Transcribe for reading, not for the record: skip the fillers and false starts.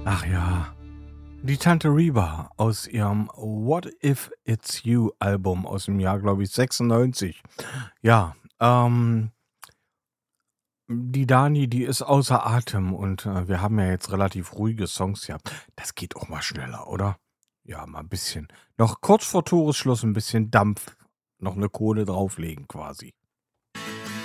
Ach ja, die Tante Reba aus ihrem „What If It's You“ Album aus dem Jahr, glaube ich, 96. Ja, die Dani, die ist außer Atem und, wir haben ja jetzt relativ ruhige Songs gehabt. Das geht auch mal schneller, oder? Ja, mal 'n bisschen noch kurz vor Toresschluss 'n bisschen Dampf, noch 'ne Kohle drauflegen quasi.